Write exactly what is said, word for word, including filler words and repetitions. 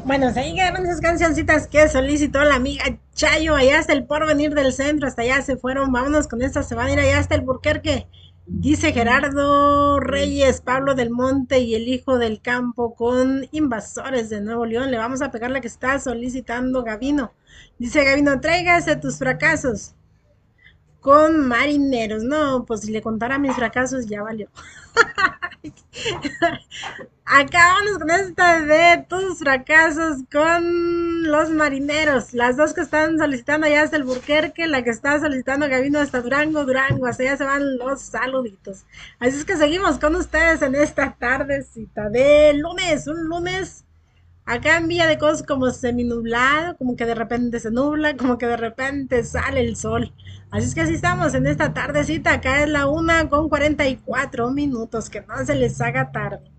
Bueno, se llegaron esas cancioncitas que solicitó la amiga Chayo allá hasta el porvenir del centro, hasta allá se fueron, vámonos con esta, se van a ir allá hasta el Burquerque. Dice Gerardo Reyes, Pablo del Monte y el hijo del campo con invasores de Nuevo León. Le vamos a pegar la que está solicitando Gavino. Dice Gavino, tráigase tus fracasos con marineros. No, pues si le contara mis fracasos ya valió. Acabamos con esta de tus fracasos con los marineros. Las dos que están solicitando ya hasta el Burquerque, la que está solicitando Gabino hasta Durango, Durango. Hasta allá se van los saluditos. Así es que seguimos con ustedes en esta tardecita de lunes. Un lunes acá en Villa de Cos como seminublado, como que de repente se nubla, como que de repente sale el sol. Así es que así estamos en esta tardecita. Acá es la una con cuarenta y cuatro minutos. Que no se les haga tarde.